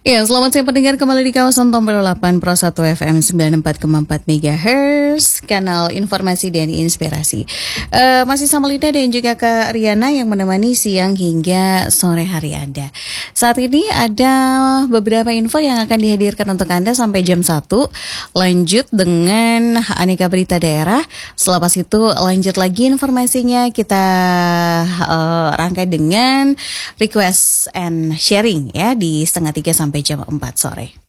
Ya, selamat siang pendengar, kembali di kawasan Tompel 8 Pro 1 FM 94,4 MHz, kanal informasi dan inspirasi. Masih sama Lida dan juga Kak Riana yang menemani siang hingga sore hari Anda. Saat ini ada beberapa info yang akan dihadirkan untuk Anda sampai jam 1. Lanjut dengan aneka berita daerah. Selepas itu lanjut lagi informasinya, kita rangkai dengan request and sharing ya di setengah 3 sampai jam 4 sore.